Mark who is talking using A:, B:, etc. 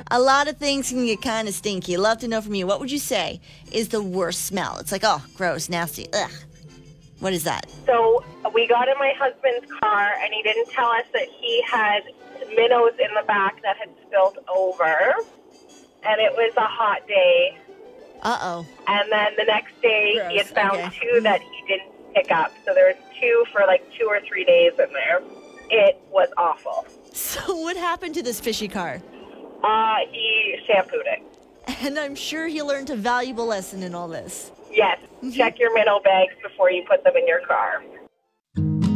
A: A lot of things can get kind of stinky. Love to know from you. What would you say is the worst smell? It's like, oh, gross, nasty, ugh. What is that?
B: So we got in my husband's car, and he didn't tell us that he had minnows in the back that had spilled over. And it was a hot day.
A: Uh-oh.
B: And then the next day,
A: Gross.
B: he had found
A: Okay.
B: 2 that he didn't pick up. So there was 2 for like 2 or 3 days in there. It was awful.
A: So what happened to this fishy car?
B: He shampooed it.
A: And I'm sure he learned a valuable lesson in all this.
B: Yes, check your minnow bags before you put them in your car.